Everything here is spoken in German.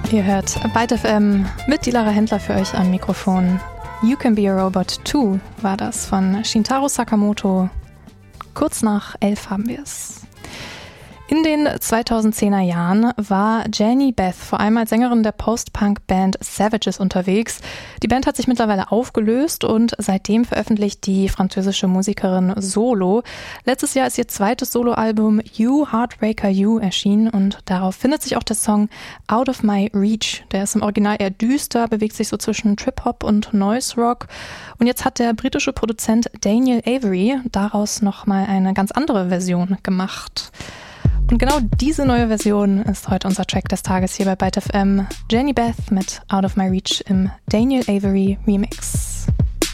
Ihr hört Byte FM mit die Lara Händler für euch am Mikrofon. You Can Be a Robot 2 war das von Shintaro Sakamoto. Kurz nach 11 haben wir es. In den 2010er Jahren war Janny Beth vor allem als Sängerin der Post-Punk-Band Savages unterwegs. Die Band hat sich mittlerweile aufgelöst und seitdem veröffentlicht die französische Musikerin Solo. Letztes Jahr ist ihr zweites Soloalbum You Heartbreaker You erschienen und darauf findet sich auch der Song Out of My Reach. Der ist im Original eher düster, bewegt sich so zwischen Trip-Hop und Noise Rock. Und jetzt hat der britische Produzent Daniel Avery daraus nochmal eine ganz andere Version gemacht. Und genau diese neue Version ist heute unser Track des Tages hier bei Byte FM. Janny Beth mit Out of My Reach im Daniel Avery Remix.